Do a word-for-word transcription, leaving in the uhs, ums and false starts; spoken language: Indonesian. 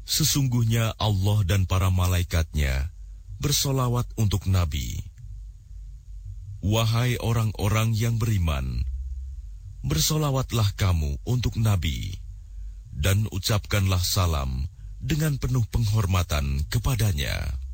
Sesungguhnya Allah dan para malaikatnya bersolawat untuk Nabi. Wahai orang-orang yang beriman, bersolawatlah kamu untuk Nabi, dan ucapkanlah salam dengan penuh penghormatan kepadanya.